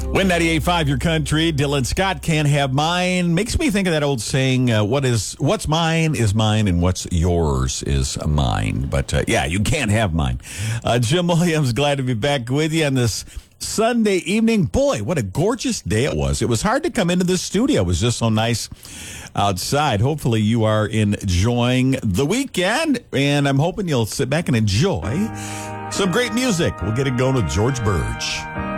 Win 98.5 Your Country. Dylan Scott Can't Have Mine. Makes me think of that old saying, what's mine is mine and what's yours is mine. But yeah, you can't have mine. Jim Williams, glad to be back with you on this Sunday evening. Boy, what a gorgeous day it was. It was hard to come into this studio. It was just so nice outside. Hopefully you are enjoying the weekend, and I'm hoping you'll sit back and enjoy some great music. We'll get it going with George Burge.